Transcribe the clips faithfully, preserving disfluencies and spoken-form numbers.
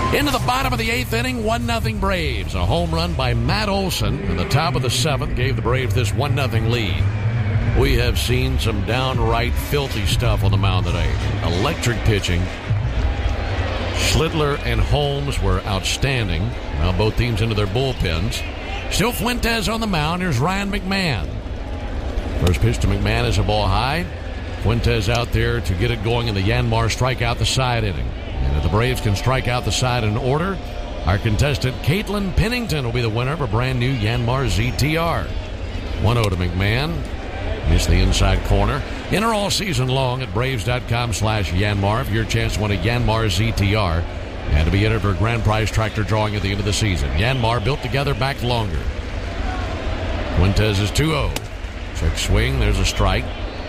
Into the bottom of the eighth inning, one nothing Braves. A home run by Matt Olson in the top of the seventh gave the Braves this one nothing lead. We have seen some downright filthy stuff on the mound today. Electric pitching. Schlittler and Holmes were outstanding. Now both teams into their bullpens. Still Fuentes on the mound. Here's Ryan McMahon. First pitch to McMahon is a ball high. Fuentes out there to get it going in the Yanmar strikeout the side inning. And if the Braves can strike out the side in order, our contestant Caitlin Pennington will be the winner of a brand new Yanmar Z T R. one oh to McMahon. Missed the inside corner. Enter all season long at Braves.com slash Yanmar for your chance to win a Yanmar Z T R and to be entered for a grand prize tractor drawing at the end of the season. Yanmar built together, back longer. Fuentes is two oh. Check swing. There's a strike.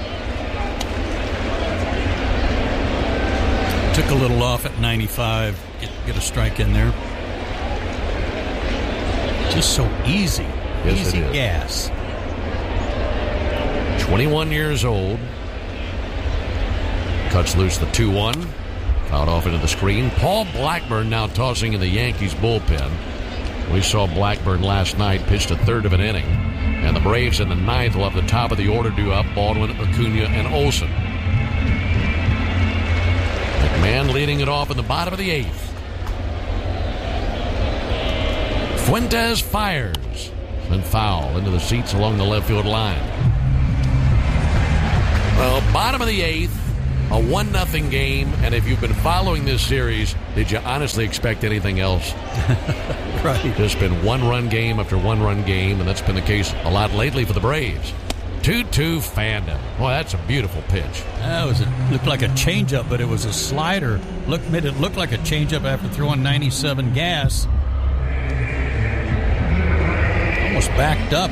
Took a little off at ninety-five. Get, get a strike in there. Just so easy. Yes, easy it is. gas. twenty-one years old. Cuts loose the two one. Fouled off into the screen. Paul Blackburn now tossing in the Yankees bullpen. We saw Blackburn last night pitched a third of an inning. And the Braves in the ninth will have the top of the order due up. Baldwin, Acuna, and Olsen. McMahon leading it off in the bottom of the eighth. Fuentes fires. And foul into the seats along the left field line. Well, bottom of the eighth, a one nothing game, and if you've been following this series, did you honestly expect anything else? Right. Just been one-run game after one-run game, and that's been the case a lot lately for the Braves. two two Fandom. Well, that's a beautiful pitch. That was a, looked like a changeup, but it was a slider. Look, made it look like a changeup after throwing ninety-seven gas. Almost backed up.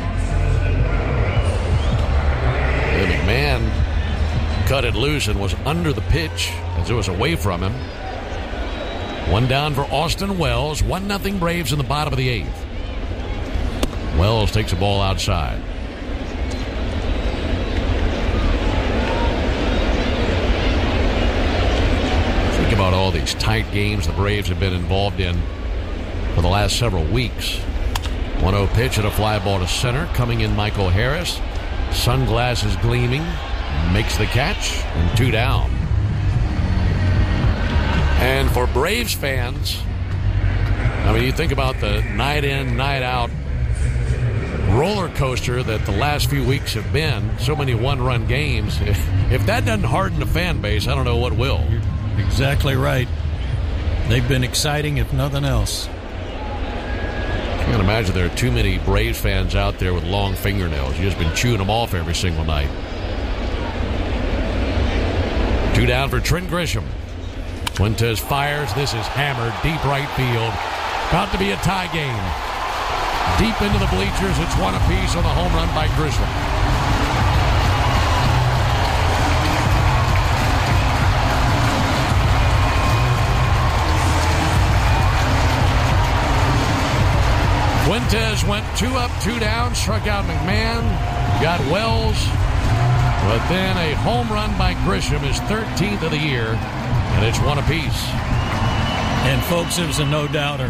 The McMahon cut it loose and was under the pitch as it was away from him. One down for Austin Wells. One nothing Braves in the bottom of the eighth. Wells takes a ball outside. Think about all these tight games the Braves have been involved in for the last several weeks. one oh pitch and a fly ball to center. Coming in Michael Harris. Sunglasses gleaming. Makes the catch, and two down. And for Braves fans, I mean, you think about the night in, night out roller coaster that the last few weeks have been, so many one-run games. If that doesn't harden the fan base, I don't know what will. You're exactly right. They've been exciting, if nothing else. I can't imagine there are too many Braves fans out there with long fingernails. You've just been chewing them off every single night. Two down for Trent Grisham. Fuentes fires. This is hammered deep right field. About to be a tie game. Deep into the bleachers. It's one apiece on the home run by Grisham. Fuentes went two up, two down. Struck out McMahon. Got Wells. But then a home run by Grisham, his thirteenth of the year, and it's one apiece. And, folks, it was a no-doubter.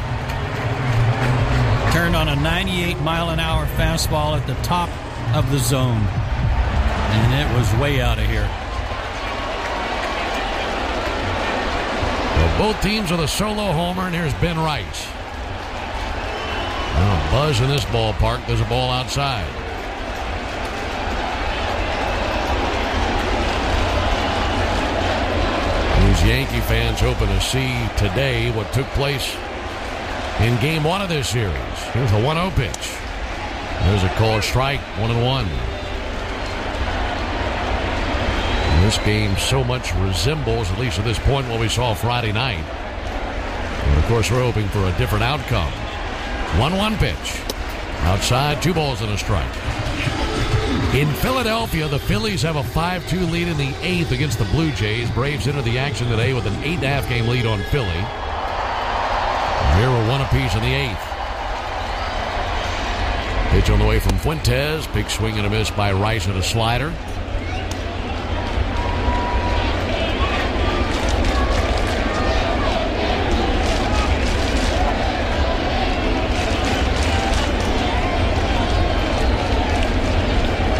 Turned on a ninety-eight mile an hour fastball at the top of the zone. And it was way out of here. Well, both teams with a solo homer, and here's Ben Rice. Well, buzz in this ballpark. There's a ball outside. These Yankee fans hoping to see today what took place in game one of this series. Here's a one oh pitch. There's a called strike, one and one. And this game so much resembles, at least at this point, what we saw Friday night. And of course, we're hoping for a different outcome. one one pitch. Outside, two balls and a strike. In Philadelphia, the Phillies have a five two lead in the eighth against the Blue Jays. Braves enter the action today with an eight and a half game lead on Philly. Here we're one apiece in the eighth. Pitch on the way from Fuentes. Big swing and a miss by Rice at a slider.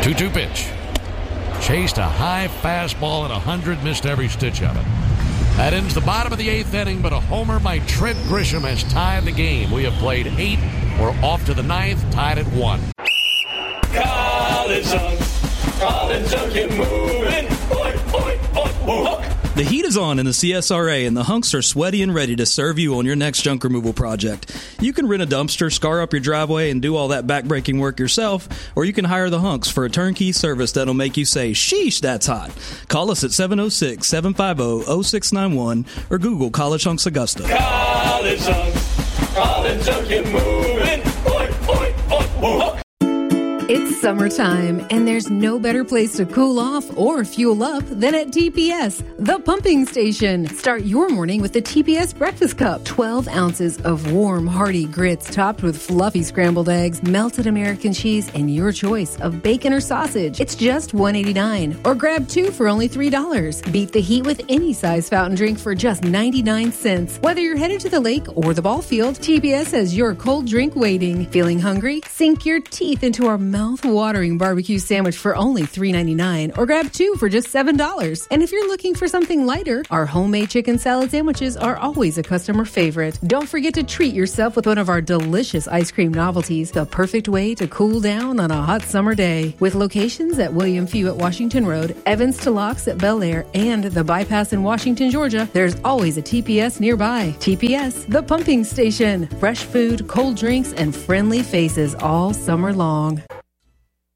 two two pitch. Chased a high fastball at one hundred, missed every stitch of it. That ends the bottom of the eighth inning, but a homer by Trent Grisham has tied the game. We have played eight. We're off to the ninth, tied at one. College Hunks, College Hunk, get moving. Oi, oi, oi, oi. The heat is on in the C S R A, and the Hunks are sweaty and ready to serve you on your next junk removal project. You can rent a dumpster, scar up your driveway, and do all that backbreaking work yourself, or you can hire the Hunks for a turnkey service that'll make you say, sheesh, that's hot. Call us at seven oh six, seven five oh, oh six nine one or Google College Hunks Augusta. College Hunks, College Hunk, get moving. Oi, oi, oi, oi. It's summertime, and there's no better place to cool off or fuel up than at T P S, the pumping station. Start your morning with the T P S Breakfast Cup. twelve ounces of warm, hearty grits topped with fluffy scrambled eggs, melted American cheese, and your choice of bacon or sausage. It's just one dollar and eighty-nine cents, or grab two for only three dollars. Beat the heat with any size fountain drink for just ninety-nine cents. Whether you're headed to the lake or the ball field, T P S has your cold drink waiting. Feeling hungry? Sink your teeth into our mouth-watering barbecue sandwich for only three dollars and ninety-nine cents, or grab two for just seven dollars. And if you're looking for something lighter, our homemade chicken salad sandwiches are always a customer favorite. Don't forget to treat yourself with one of our delicious ice cream novelties, the perfect way to cool down on a hot summer day. With locations at William Few at Washington Road, Evans to Locks at Bel Air, and the Bypass in Washington, Georgia, there's always a T P S nearby. T P S, the pumping station. Fresh food, cold drinks, and friendly faces all summer long.